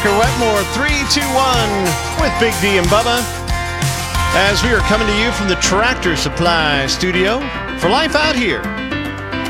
Walker Wetmore, 3-2-1 with Big D and Bubba. As we are coming to you from the Tractor Supply studio for Life Out Here